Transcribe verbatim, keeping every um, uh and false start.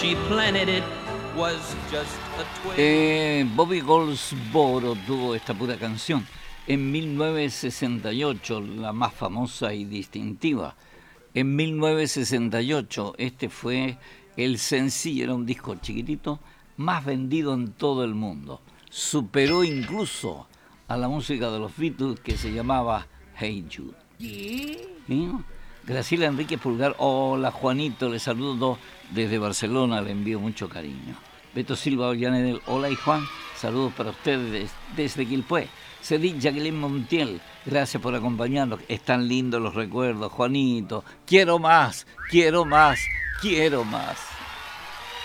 She planted it was just a twig. Eh, Bobby Goldsboro tuvo esta pura canción en mil novecientos sesenta y ocho, la más famosa y distintiva. En mil novecientos sesenta y ocho este fue el sencillo, era un disco chiquitito, más vendido en todo el mundo. Superó incluso a la música de los Beatles, que se llamaba Hey Jude. ¿Sí? Graciela Enríquez Pulgar, hola Juanito, le saludo desde Barcelona, le envío mucho cariño. Beto Silva Ollanedel, hola y Juan, saludos para ustedes desde Quilpué. Cedit Jacqueline Montiel, gracias por acompañarnos, están lindos los recuerdos, Juanito, quiero más, quiero más, quiero más.